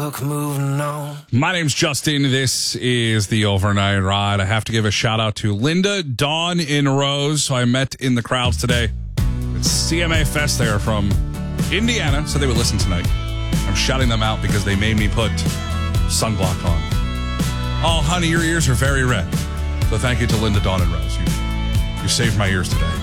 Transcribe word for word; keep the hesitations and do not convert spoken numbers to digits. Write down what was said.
Moving on. My name's Justin. This is the Overnight Ride. I have to give a shout out to Linda, Dawn, and Rose, who I met in the crowds today. It's C M A Fest. They are from Indiana, so they would listen tonight. I'm shouting them out because they made me put sunblock on. Oh, honey, your ears are very red. So thank you to Linda, Dawn, and Rose. You, you saved my ears today.